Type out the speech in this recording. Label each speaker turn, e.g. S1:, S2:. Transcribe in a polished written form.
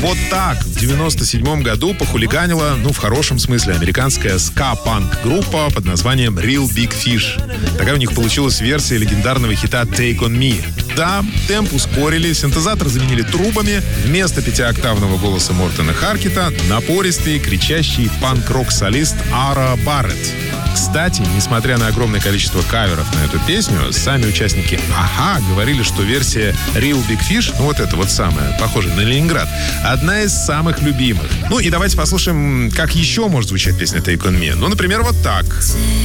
S1: Вот так в 97 году похулиганила, в хорошем смысле, американская ска-панк-группа под названием Real Big Fish. Такая у них получилась версия легендарного хита Take On Me. Да, темп ускорили, синтезатор заменили трубами. Вместо 5-октавного голоса Мортона Харкета напористый, кричащий панк-рок-солист Ара Барретт. Кстати, несмотря на огромное количество каверов на эту песню, сами участники «Ага» говорили, что версия Real Big Fish, эта вот самая, похожая на Ленинград, одна из самых любимых. И давайте послушаем, как еще может звучать песня Take On Me. Например, вот так.